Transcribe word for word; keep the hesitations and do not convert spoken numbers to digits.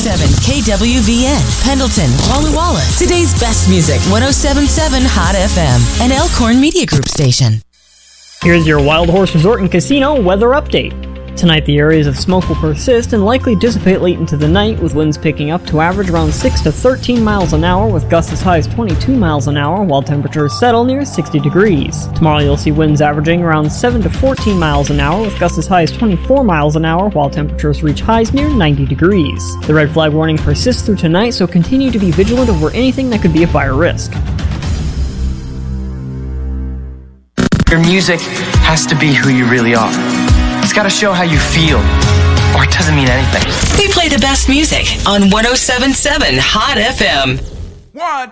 seven K W V N, Pendleton, Walla Walla. Today's best music, one oh seven point seven Hot F M, an Elkhorn Media Group station. Here's your Wild Horse Resort and Casino weather update. Tonight, the areas of smoke will persist and likely dissipate late into the night, with winds picking up to average around six to thirteen miles an hour, with gusts as high as twenty-two miles an hour, while temperatures settle near sixty degrees. Tomorrow, you'll see winds averaging around seven to fourteen miles an hour, with gusts as high as twenty-four miles an hour, while temperatures reach highs near ninety degrees. The red flag warning persists through tonight, so continue to be vigilant over anything that could be a fire risk. Your music has to be who you really are. It's got to show how you feel, or it doesn't mean anything. We play the best music on one oh seven point seven Hot F M. One,